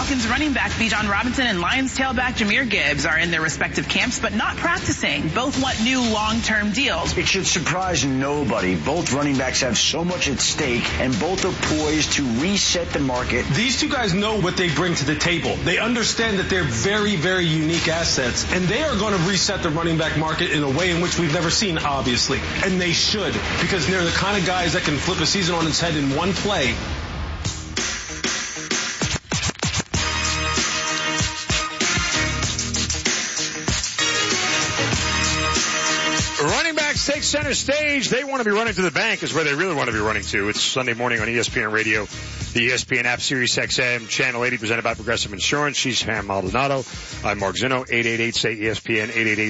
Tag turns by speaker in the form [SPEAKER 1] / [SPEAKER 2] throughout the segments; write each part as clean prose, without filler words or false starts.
[SPEAKER 1] Falcons running back Bijan Robinson and Lions tailback Jahmyr Gibbs are in their respective camps, but not practicing. Both want new long-term deals.
[SPEAKER 2] It should surprise nobody. Both running backs have so much at stake, and both are poised to reset the market.
[SPEAKER 3] These two guys know what they bring to the table. They understand that they're very, very unique assets, and they are going to reset the running back market in a way in which we've never seen, obviously. And they should, because they're the kind of guys that can flip a season on its head in one play.
[SPEAKER 4] Running backs take center stage. They want to be running to the bank is where they really want to be running to. It's Sunday morning on ESPN Radio, the ESPN app, Sirius XM, Channel 80, presented by Progressive Insurance. She's Pam Maldonado. I'm Mark Zinno, 888-SAY-ESPN,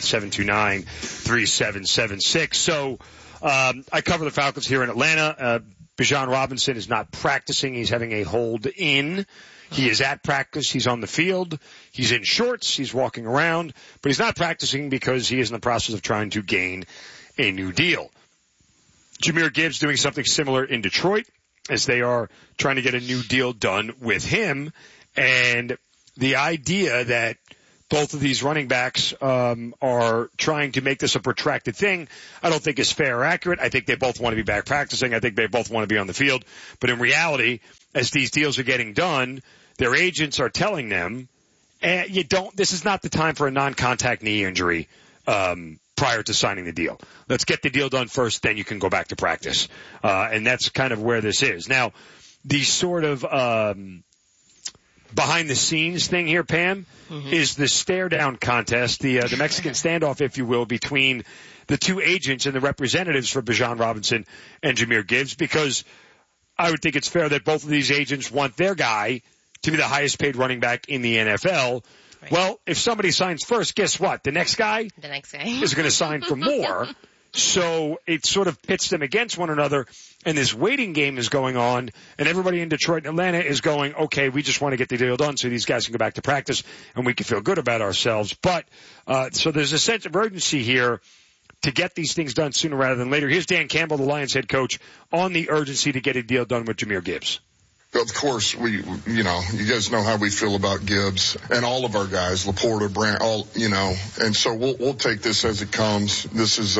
[SPEAKER 4] 888-729-3776. So I cover the Falcons here in Atlanta. Bijan Robinson is not practicing. He's having a hold in. He is at practice. He's on the field. He's in shorts. He's walking around. But he's not practicing because he is in the process of trying to gain a new deal. Jahmyr Gibbs doing something similar in Detroit as they are trying to get a new deal done with him. And the idea that both of these running backs are trying to make this a protracted thing, I don't think is fair or accurate. I think they both want to be back practicing. I think they both want to be on the field. But in reality, as these deals are getting done, their agents are telling them, this is not the time for a non-contact knee injury prior to signing the deal. Let's get the deal done first, then you can go back to practice. And that's kind of where this is. Now, the sort of behind-the-scenes thing here, Pam, is the stare-down contest, the Mexican standoff, if you will, between the two agents and the representatives for Bijan Robinson and Jahmyr Gibbs, because I would think it's fair that both of these agents want their guy to be the highest-paid running back in the NFL. Right. Well, if somebody signs first, guess what? The next guy is going to sign for more. So it sort of pits them against one another, and this waiting game is going on, and everybody in Detroit and Atlanta is going, okay, we just want to get the deal done so these guys can go back to practice and we can feel good about ourselves. But so there's a sense of urgency here to get these things done sooner rather than later. Here's Dan Campbell, the Lions head coach, on the urgency to get a deal done with Jahmyr Gibbs.
[SPEAKER 5] Of course, you guys know how we feel about Gibbs and all of our guys, Laporta, Brandt, and so we'll take this as it comes. This is,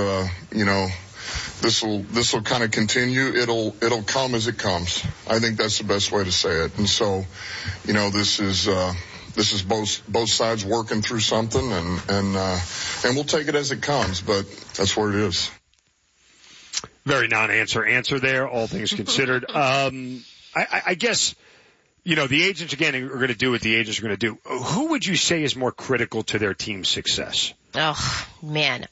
[SPEAKER 5] this will kind of continue. It'll come as it comes. I think that's the best way to say it. And so, this is both sides working through something, and we'll take it as it comes. But that's what it is.
[SPEAKER 4] Very non-answer there, all things considered. I guess, the agents, again, are going to do what the agents are going to do. Who would you say is more critical to their team's success?
[SPEAKER 6] Oh, man.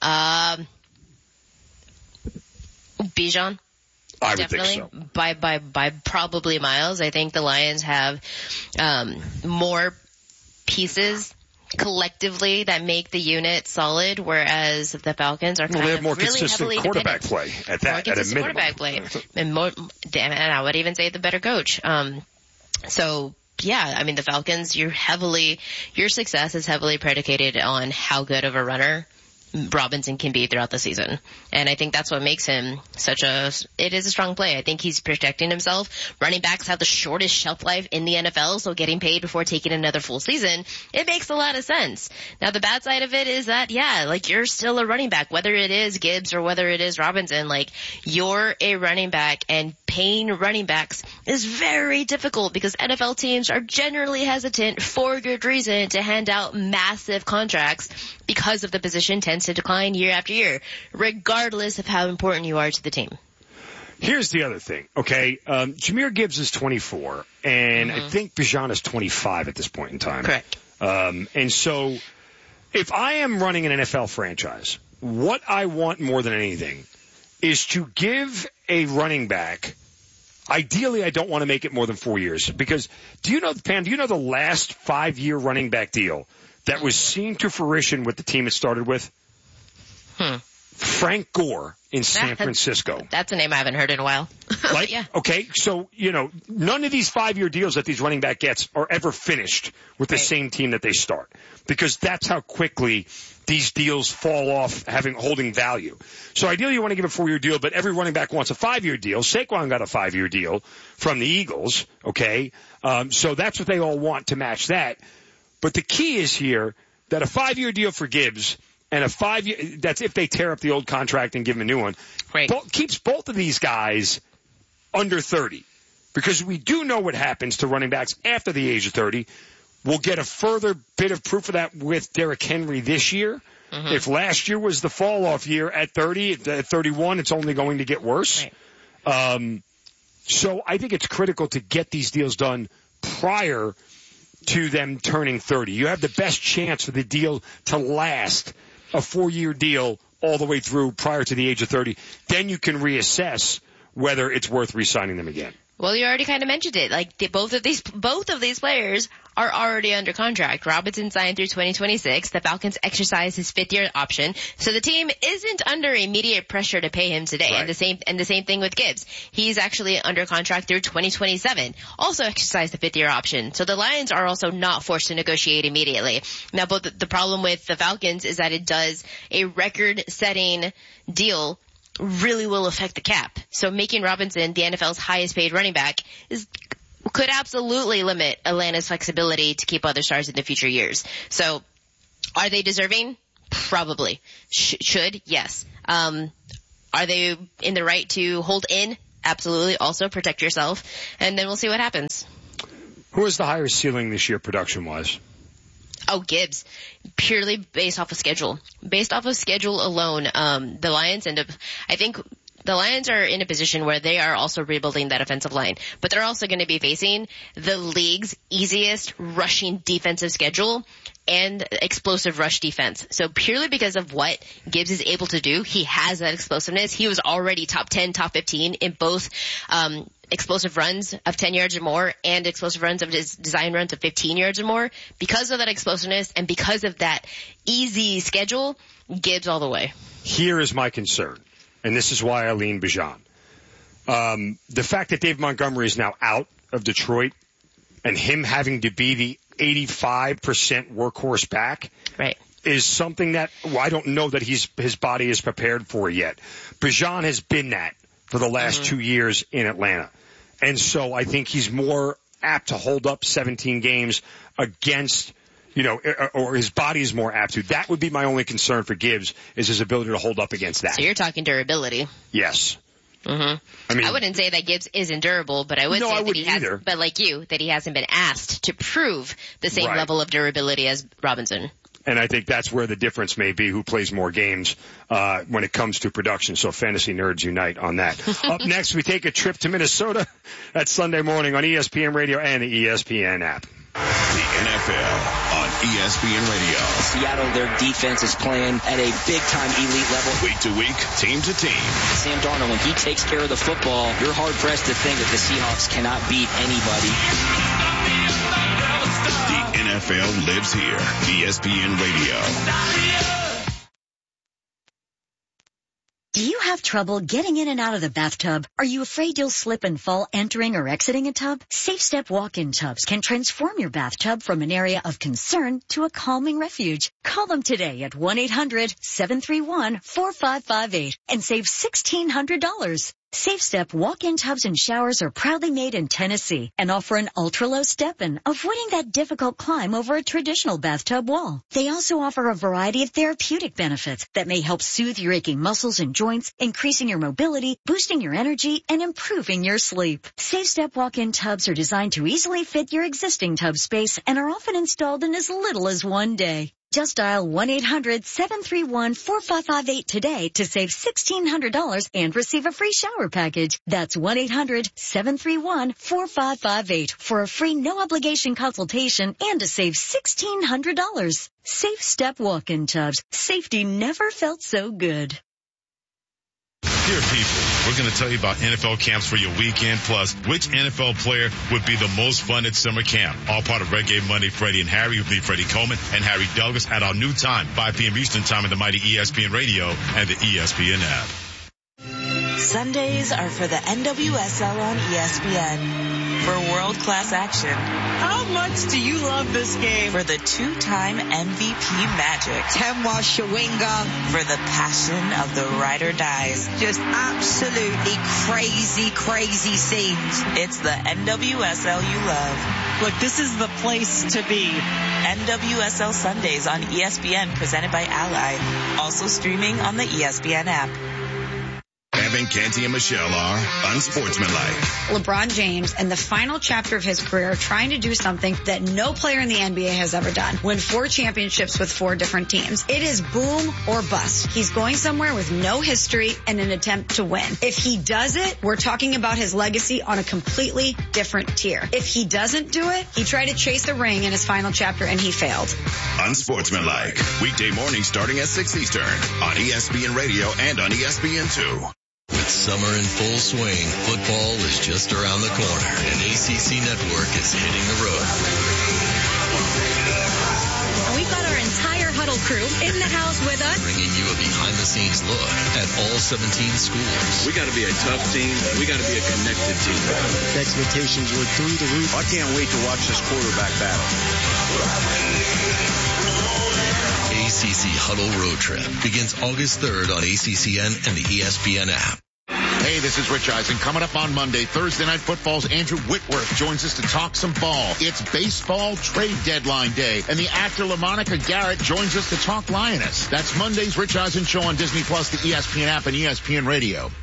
[SPEAKER 6] Bijan.
[SPEAKER 4] I would
[SPEAKER 6] definitely
[SPEAKER 4] think so.
[SPEAKER 6] By probably miles. I think the Lions have more pieces collectively that make the unit solid, whereas the Falcons are kind of
[SPEAKER 4] more
[SPEAKER 6] really
[SPEAKER 4] consistent
[SPEAKER 6] heavily
[SPEAKER 4] quarterback
[SPEAKER 6] dependent.
[SPEAKER 4] play at that, at a minimum.
[SPEAKER 6] Quarterback play, and I would even say the better coach. So yeah, I mean the Falcons, your success is heavily predicated on how good of a runner Robinson can be throughout the season. And I think that's what makes him it is a strong play. I think he's protecting himself. Running backs have the shortest shelf life in the NFL, so getting paid before taking another full season, it makes a lot of sense. Now the bad side of it is that, you're still a running back, whether it is Gibbs or whether it is Robinson, you're a running back, and paying running backs is very difficult because NFL teams are generally hesitant for good reason to hand out massive contracts because of the position tends to decline year after year, regardless of how important you are to the team.
[SPEAKER 4] Here's the other thing, okay? Jahmyr Gibbs is 24, and I think Bijan is 25 at this point in time.
[SPEAKER 6] Correct.
[SPEAKER 4] And so if I am running an NFL franchise, what I want more than anything is to give a running back, ideally I don't want to make it more than 4 years, because Pam, do you know the last 5-year running back deal that was seen to fruition with the team it started with? Frank Gore in San Francisco.
[SPEAKER 6] That's a name I haven't heard in a while.
[SPEAKER 4] Like,
[SPEAKER 6] yeah.
[SPEAKER 4] Okay, so, none of these 5-year deals that these running back gets are ever finished with the same team that they start. Because that's how quickly these deals fall off holding value. So ideally you want to give a 4-year deal, but every running back wants a 5-year deal. Saquon got a 5-year deal from the Eagles, okay? So that's what they all want to match that. But the key is here that a 5-year deal for Gibbs and a 5-year, that's if they tear up the old contract and give him a new one, keeps both of these guys under 30. Because we do know what happens to running backs after the age of 30. We'll get a further bit of proof of that with Derrick Henry this year. Mm-hmm. If last year was the fall-off year at 30, at 31, it's only going to get worse. Right. So I think it's critical to get these deals done prior to them turning 30. You have the best chance for the deal to last, a 4-year deal all the way through prior to the age of 30. Then you can reassess whether it's worth re-signing them again.
[SPEAKER 6] Well, you already kind of mentioned it. Like both of these players are already under contract. Robinson signed through 2026. The Falcons exercised his 5th-year option, so the team isn't under immediate pressure to pay him today. Right. And the same thing with Gibbs. He's actually under contract through 2027. Also exercised the 5th-year option. So the Lions are also not forced to negotiate immediately. Now, but the problem with the Falcons is that it does a record-setting deal really will affect the cap. So making Robinson the NFL's highest paid running back could absolutely limit Atlanta's flexibility to keep other stars in the future years. So are they deserving? Probably. Should? Yes. Are they in the right to hold in? Absolutely. Also protect yourself. And then we'll see what happens.
[SPEAKER 4] Who is the higher ceiling this year production-wise?
[SPEAKER 6] Oh, Gibbs. Purely based off of schedule. Based off of schedule alone, the Lions I think the Lions are in a position where they are also rebuilding that offensive line. But they're also going to be facing the league's easiest rushing defensive schedule and explosive rush defense. So purely because of what Gibbs is able to do, he has that explosiveness. He was already top 10, top 15 in both explosive runs of 10 yards or more and explosive runs of his design runs of 15 yards or more. Because of that explosiveness and because of that easy schedule, Gibbs all the way.
[SPEAKER 4] Here is my concern, and this is why I lean Bijan. The fact that Dave Montgomery is now out of Detroit and him having to be the 85% workhorse back is something that I don't know that his body is prepared for yet. Bijan has been that for the last 2 years in Atlanta. And so I think he's more apt to hold up 17 games against, or his body is more apt to. That would be my only concern for Gibbs, is his ability to hold up against that.
[SPEAKER 6] So you're talking durability.
[SPEAKER 4] Yes.
[SPEAKER 6] Mm-hmm. I wouldn't say that Gibbs isn't durable, but I would say that he hasn't, but like you, that he hasn't been asked to prove the same level of durability as Robinson.
[SPEAKER 4] And I think that's where the difference may be, who plays more games when it comes to production. So fantasy nerds unite on that. Up next, we take a trip to Minnesota. That's Sunday morning on ESPN Radio and the ESPN app.
[SPEAKER 7] The NFL on ESPN Radio.
[SPEAKER 2] Seattle, their defense is playing at a big-time elite level.
[SPEAKER 7] Week to week, team to team.
[SPEAKER 2] Sam Darnold, when he takes care of the football, you're hard-pressed to think that the Seahawks cannot beat anybody.
[SPEAKER 7] The NFL lives here. ESPN Radio.
[SPEAKER 8] Do you have trouble getting in and out of the bathtub? Are you afraid you'll slip and fall entering or exiting a tub? Safe Step walk-in tubs can transform your bathtub from an area of concern to a calming refuge. Call them today at 1-800-731-4558 and save $1,600. Safe Step walk-in tubs and showers are proudly made in Tennessee and offer an ultra-low step-in, avoiding that difficult climb over a traditional bathtub wall. They also offer a variety of therapeutic benefits that may help soothe your aching muscles and joints, increasing your mobility, boosting your energy, and improving your sleep. Safe Step walk-in tubs are designed to easily fit your existing tub space and are often installed in as little as 1 day. Just dial 1-800-731-4558 today to save $1,600 and receive a free shower package. That's 1-800-731-4558 for a free no-obligation consultation and to save $1,600. Safe Step walk-in tubs. Safety never felt so good.
[SPEAKER 9] Dear people, we're going to tell you about NFL camps for your weekend, plus which NFL player would be the most fun at summer camp. All part of Red Game Monday, Freddie and Harry with me, Freddie Coleman and Harry Douglas at our new time, 5 p.m. Eastern time in the mighty ESPN Radio and the ESPN app.
[SPEAKER 10] Sundays are for the NWSL on ESPN. For world-class action.
[SPEAKER 1] How much do you love this game?
[SPEAKER 10] For the two-time MVP magic.
[SPEAKER 11] Temwa Shawinga.
[SPEAKER 10] For the passion of the ride or dies.
[SPEAKER 11] Just absolutely crazy, crazy scenes.
[SPEAKER 10] It's the NWSL you love.
[SPEAKER 1] Look, this is the place to be.
[SPEAKER 10] NWSL Sundays on ESPN, presented by Ally. Also streaming on the ESPN app.
[SPEAKER 7] Evan, Canty, and Michelle are unsportsmanlike.
[SPEAKER 12] LeBron James, in the final chapter of his career, trying to do something that no player in the NBA has ever done. Win 4 championships with 4 different teams. It is boom or bust. He's going somewhere with no history and an attempt to win. If he does it, we're talking about his legacy on a completely different tier. If he doesn't do it, he tried to chase the ring in his final chapter and he failed.
[SPEAKER 7] Unsportsmanlike. Weekday mornings starting at 6 Eastern on ESPN Radio and on ESPN2.
[SPEAKER 13] With summer in full swing, football is just around the corner, and ACC Network is hitting the road.
[SPEAKER 14] We've got our entire Huddle crew in the house with us,
[SPEAKER 13] bringing you a behind-the-scenes look at all 17 schools.
[SPEAKER 15] We got to be a tough team. We got to be a connected team.
[SPEAKER 16] The expectations were through the roof.
[SPEAKER 2] I can't wait to watch this quarterback battle.
[SPEAKER 13] ACC Huddle Road Trip begins August 3rd on ACCN and the ESPN app.
[SPEAKER 17] Hey, this is Rich Eisen. Coming up on Monday, Thursday Night Football's Andrew Whitworth joins us to talk some ball. It's baseball trade deadline day, and the actor LaMonica Garrett joins us to talk Lioness. That's Monday's Rich Eisen Show on Disney Plus, the ESPN app, and ESPN Radio.